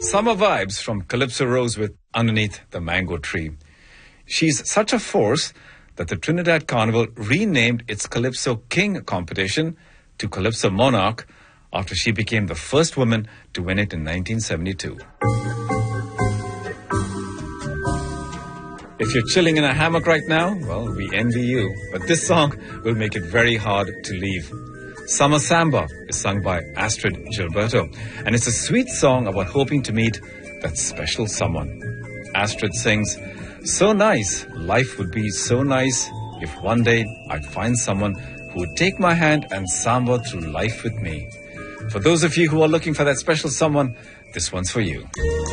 Summer vibes from Calypso Rose with Underneath the Mango Tree. She's such a force that the Trinidad Carnival renamed its Calypso King competition to Calypso Monarch after she became the first woman to win it in 1972. If you're chilling in a hammock right now, well, we envy you. But this song will make it very hard to leave. Summer Samba is sung by Astrid Gilberto, and it's a sweet song about hoping to meet that special someone. Astrid sings, "So nice, life would be so nice if one day I'd find someone who would take my hand and samba through life with me." For those of you who are looking for that special someone, this one's for you.